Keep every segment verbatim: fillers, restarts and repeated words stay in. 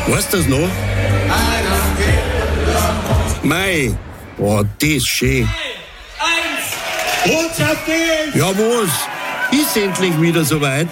Weißt du das noch? Mei, oh, das ist schön. Eins, und auf geht's! Ja, was? Ist endlich wieder soweit?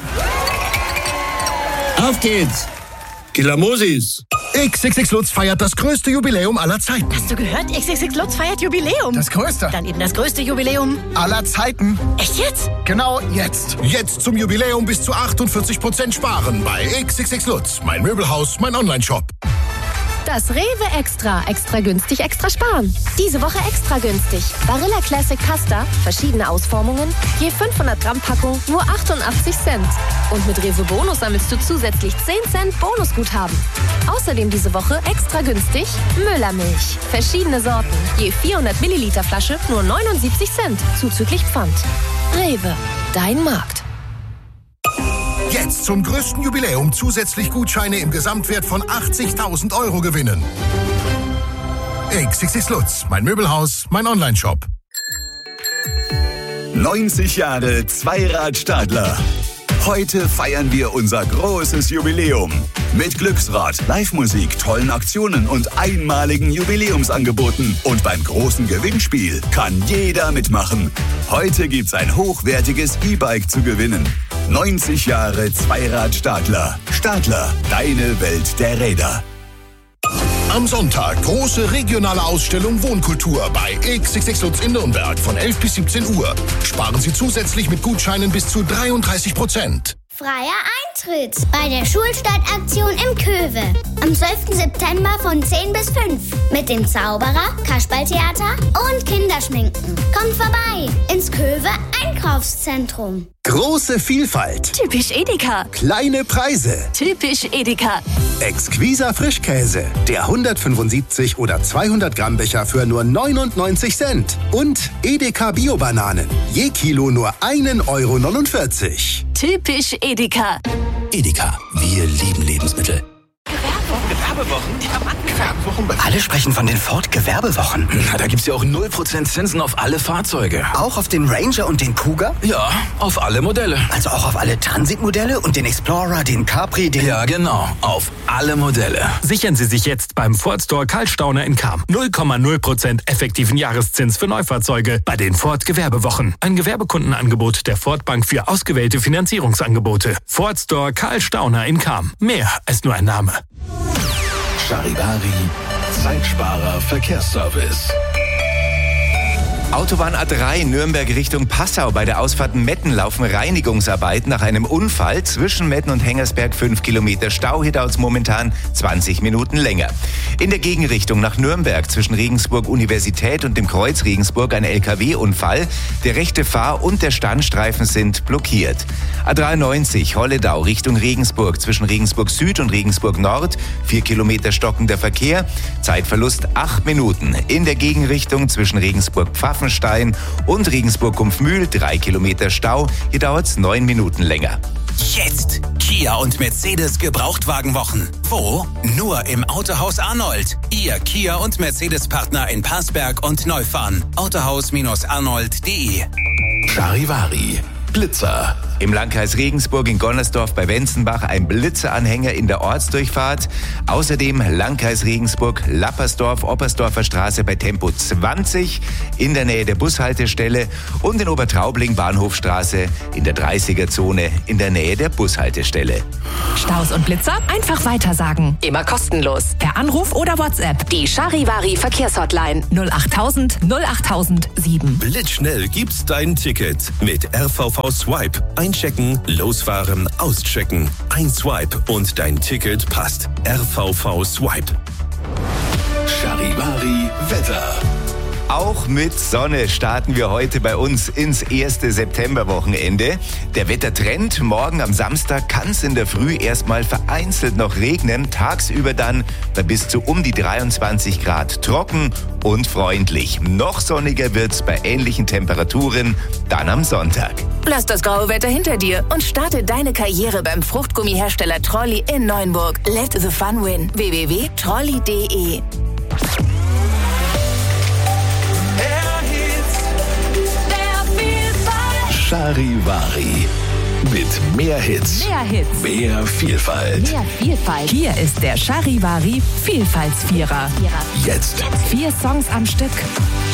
Auf geht's! Kilamosis! X X X Lutz feiert das größte Jubiläum aller Zeiten. Hast du gehört? X X X Lutz feiert Jubiläum. Das größte? Dann eben das größte Jubiläum aller Zeiten. Echt jetzt? Genau jetzt. Jetzt zum Jubiläum bis zu achtundvierzig Prozent sparen bei X X X Lutz. Mein Möbelhaus, mein Onlineshop. Das Rewe Extra. Extra günstig, extra sparen. Diese Woche extra günstig. Barilla Classic Pasta, verschiedene Ausformungen, je fünfhundert Gramm Packung, nur achtundachtzig Cent. Und mit Rewe Bonus sammelst du zusätzlich zehn Cent Bonusguthaben. Außerdem diese Woche extra günstig Müllermilch. Verschiedene Sorten, je vierhundert Milliliter Flasche, nur neunundsiebzig Cent, zuzüglich Pfand. Rewe, dein Markt. Jetzt zum größten Jubiläum zusätzlich Gutscheine im Gesamtwert von achtzigtausend Euro gewinnen. X X X Lutz, mein Möbelhaus, mein Onlineshop. neunzig Jahre Zweirad-Stadler. Heute feiern wir unser großes Jubiläum. Mit Glücksrad, Live-Musik, tollen Aktionen und einmaligen Jubiläumsangeboten. Und beim großen Gewinnspiel kann jeder mitmachen. Heute gibt's ein hochwertiges E-Bike zu gewinnen. neunzig Jahre Zweirad-Stadler. Stadler, deine Welt der Räder. Am Sonntag große regionale Ausstellung Wohnkultur bei X X X Lutz in Nürnberg von elf bis siebzehn Uhr. Sparen Sie zusätzlich mit Gutscheinen bis zu dreiunddreißig Prozent. Freier Eintritt bei der Schulstadtaktion im Köwe. Am zwölften September von zehn bis fünf. Mit dem Zauberer, Kasperltheater und Kinderschminken. Kommt vorbei ins Köwe Einkaufszentrum. Große Vielfalt. Typisch Edeka. Kleine Preise. Typisch Edeka. Exquiser Frischkäse. Der hundertfünfundsiebzig oder zweihundert Gramm Becher für nur neunundneunzig Cent. Und Edeka Bio-Bananen. Je Kilo nur ein Euro neunundvierzig. Typisch Edeka. Edeka. Wir lieben Lebensmittel. Gewerbewochen? Ja, Mann, Gewerbewochen. Alle sprechen von den Ford-Gewerbewochen. Na, da gibt's ja auch null Prozent Zinsen auf alle Fahrzeuge. Auch auf den Ranger und den Kuga? Ja, auf alle Modelle. Also auch auf alle Transitmodelle und den Explorer, den Capri, den... Ja, genau. Auf alle Modelle. Sichern Sie sich jetzt beim Ford Store Karlstauner in Cham. null Komma null Prozent effektiven Jahreszins für Neufahrzeuge bei den Ford Gewerbewochen. Ein Gewerbekundenangebot der Ford Bank für ausgewählte Finanzierungsangebote. Ford Store Karlstauner in Cham. Mehr als nur ein Name. Charivari, Zeitsparer Verkehrsservice. Autobahn A drei Nürnberg Richtung Passau. Bei der Ausfahrt Metten laufen Reinigungsarbeiten nach einem Unfall. Zwischen Metten und Hengersberg fünf Kilometer Stau. Hier dauert es momentan zwanzig Minuten länger. In der Gegenrichtung nach Nürnberg zwischen Regensburg Universität und dem Kreuz Regensburg ein L K W-Unfall. Der rechte Fahr- und der Standstreifen sind blockiert. A dreiundneunzig Holledau Richtung Regensburg zwischen Regensburg Süd und Regensburg Nord. vier Kilometer stockender Verkehr. Zeitverlust acht Minuten. In der Gegenrichtung zwischen Regensburg Pfaffenstein und Regensburg-Kumpfmühl drei Kilometer Stau. Hier dauert es neun Minuten länger. Jetzt Kia und Mercedes Gebrauchtwagenwochen. Wo? Nur im Autohaus Arnold. Ihr Kia und Mercedes-Partner in Passberg und Neufahren. autohaus Arnold punkt de. Charivari, Blitzer. Im Landkreis Regensburg in Gonnersdorf bei Wenzenbach ein Blitzeranhänger in der Ortsdurchfahrt. Außerdem Landkreis Regensburg, Lappersdorf, Oppersdorfer Straße bei Tempo zwanzig in der Nähe der Bushaltestelle und in Obertraubling Bahnhofstraße in der dreißiger Zone in der Nähe der Bushaltestelle. Staus und Blitzer einfach weitersagen. Immer kostenlos. Per Anruf oder WhatsApp. Die Charivari Verkehrshotline null achttausend null achttausend sieben. Blitzschnell gibt's dein Ticket mit R V V Swipe. Einchecken, losfahren, auschecken. Ein Swipe und dein Ticket passt. R V V Swipe. Charivari Wetter. Auch mit Sonne starten wir heute bei uns ins erste Septemberwochenende. Der Wettertrend: morgen am Samstag kann es in der Früh erstmal vereinzelt noch regnen. Tagsüber dann bei bis zu um die dreiundzwanzig Grad trocken und freundlich. Noch sonniger wird's bei ähnlichen Temperaturen dann am Sonntag. Lass das graue Wetter hinter dir und starte deine Karriere beim Fruchtgummihersteller Trolli in Neuenburg. Let the fun win. w w w punkt trolli punkt de. Charivari. Mit mehr Hits. Mehr Hits. Mehr Vielfalt. Mehr Vielfalt. Hier ist der Charivari Vielfaltsvierer. Jetzt. Vier Songs am Stück.